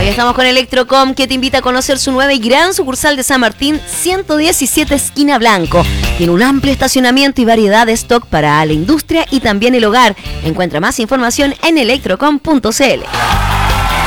Estamos con Electrocom, que te invita a conocer su nueva y gran sucursal de San Martín, 117 esquina Blanco. Tiene un amplio estacionamiento y variedad de stock para la industria y también el hogar. Encuentra más información en electrocom.cl.